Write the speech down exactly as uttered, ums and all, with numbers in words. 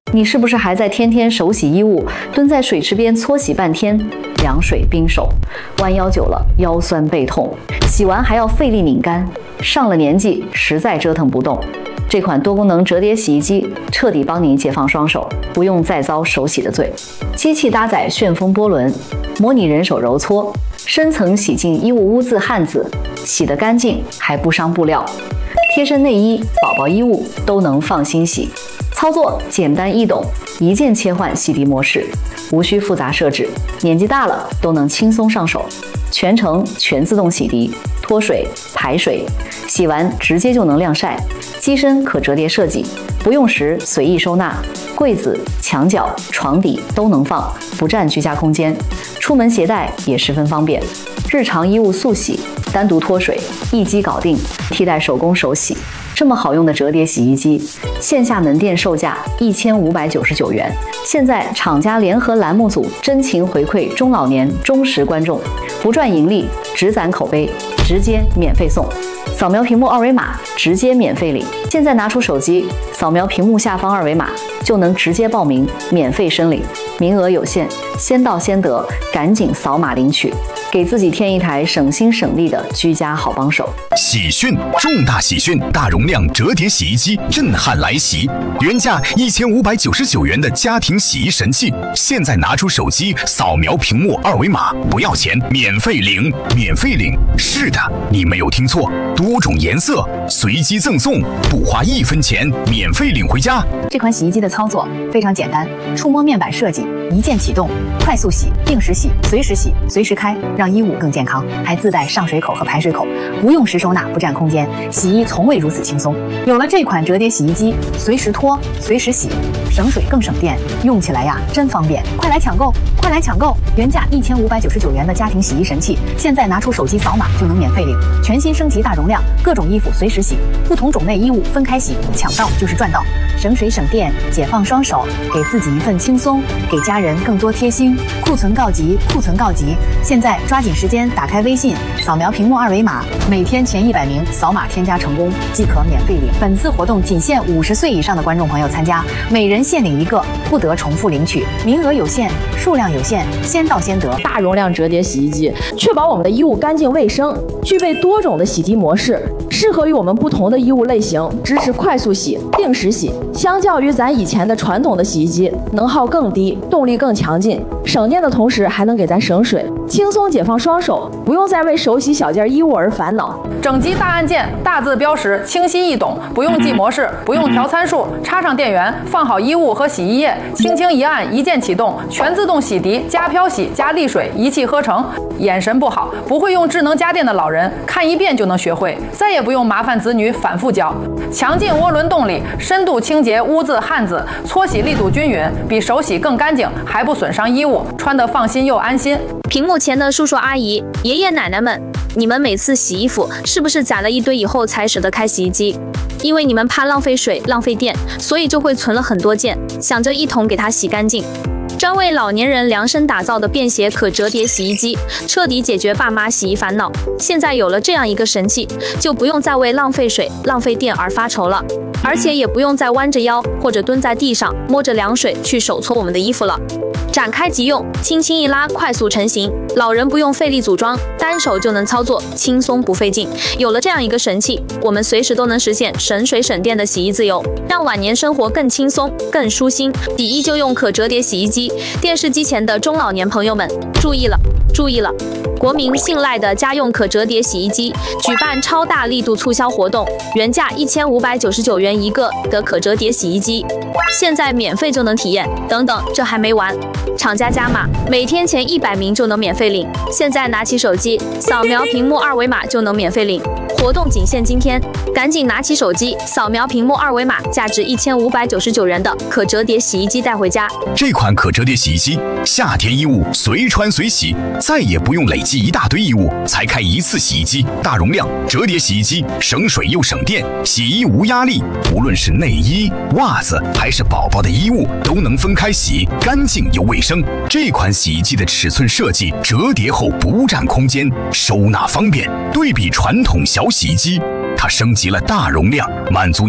你是不是还在天天手洗衣物，蹲在水池边搓洗半天，凉水冰手，弯腰久了腰酸背痛，洗完还要费力拧干，上了年纪实在折腾不动。这款多功能折叠洗衣机彻底帮你解放双手，不用再遭手洗的罪。机器搭载旋风波轮，模拟人手揉搓，深层洗净衣物污渍汗渍，洗得干净还不伤布料。贴身内衣、宝宝衣物都能放心洗。操作简单易懂，一键切换洗涤模式，无需复杂设置，年纪大了都能轻松上手。全程全自动洗涤，脱水、排水，洗完直接就能晾晒。机身可折叠设计，不用时随意收纳，柜子、墙角、床底都能放，不占居家空间。出门携带也十分方便。日常衣物速洗，单独脱水，一机搞定，替代手工手洗。这么好用的折叠洗衣机，线下门店售价一千五百九十九元，现在厂家联合栏目组真情回馈中老年忠实观众，不赚盈利，只攒口碑，直接免费送。扫描屏幕二维码，直接免费领。现在拿出手机，扫描屏幕下方二维码，就能直接报名，免费申领。名额有限，先到先得，赶紧扫码领取，给自己添一台省心省力的居家好帮手。 喜讯，重大喜讯！大容量折叠洗衣机震撼来袭，原价一千五百九十九元的家庭洗衣神器，现在拿出手机扫描屏幕二维码，不要钱，免费领，免费领。是的，你没有听错，多种颜色随机赠送，不花一分钱，免费领回家。 这款洗衣机的操作非常简单，触摸面板设计，一键启动，快速洗，定时洗，随时洗，随时开，让衣物更健康。还自带上水口和排水口，不用时收纳，不占空间，洗衣从未如此轻松。有了这款折叠洗衣机，随时脱，随时洗，省水更省电，用起来呀真方便。快来抢购，快来抢购！原价一千五百九十九元的家庭洗衣神器，现在拿出手机扫码就能免费领。全新升级大容量，各种衣服随时洗，不同种类衣物分开洗，抢到就是赚到，省水省电，解放双手，给自己一份轻松，给家人更多贴心。库存告急，库存告急！现在抓紧时间打开微信，扫描屏幕二维码，每天前一百名扫码添加成功即可免费领。本次活动仅限五十岁以上的观众朋友参加，每人限领一个，不得重复领取，名额有限，数量有限，先到先得。 大容量折叠洗衣机，确保我们的衣物干净卫生，具备多种的洗涤模式，适合于我们不同的衣物类型，支持快速洗、定时洗。相较于咱以前的传统的洗衣机，能耗更低，动力更强劲，省电的同时还能给咱省水，轻松解放双手，不用再为手洗小件衣物而烦恼。 整机大按键，大字标识，清晰易懂，不用记模式，不用调参数，插上电源，放好衣物和洗衣液，轻轻一按，一键启动，全自动洗涤加漂洗加沥水，一气呵成。眼神不好，不会用智能家电的老人，看一遍就能学会，再也不用麻烦子女反复教。强劲涡轮动力，深度清洁污渍汗渍，搓洗力度均匀，比手洗更干净，还不损伤衣物，穿得放心又安心。 屏幕前的叔叔阿姨、爷爷奶奶们，你们每次洗衣服是不是攒了一堆以后才舍得开洗衣机？因为你们怕浪费水、浪费电，所以就会存了很多件，想着一桶给它洗干净。专为老年人量身打造的便携可折叠洗衣机，彻底解决爸妈洗衣烦恼。现在有了这样一个神器，就不用再为浪费水、浪费电而发愁了，而且也不用再弯着腰或者蹲在地上摸着凉水去手搓我们的衣服了。展开即用，轻轻一拉，快速成型。老人不用费力组装，单手就能操作，轻松不费劲。有了这样一个神器，我们随时都能实现省水省电的洗衣自由，让晚年生活更轻松、更舒心。洗衣就用可折叠洗衣机。电视机前的中老年朋友们，注意了，注意了！国民信赖的家用可折叠洗衣机举办超大力度促销活动，原价一千五百九十九元一个的可折叠洗衣机，现在免费就能体验。等等，这还没完，厂家加码，每天前一百名就能免费领。现在拿起手机，扫描屏幕二维码就能免费领。活动仅限今天，赶紧拿起手机，扫描屏幕二维码，价值一千五百九十九元的可折叠洗衣机带回家。 这款可折叠洗衣机，夏天衣物随穿随洗，再也不用累积一大堆衣物才开一次洗衣机。大容量折叠洗衣机，省水又省电，洗衣无压力。无论是内衣、袜子还是宝宝的衣物，都能分开洗，干净又卫生。这款洗衣机的尺寸设计，折叠后不占空间，收纳方便。对比传统小洗衣机，它升级了大容量，满足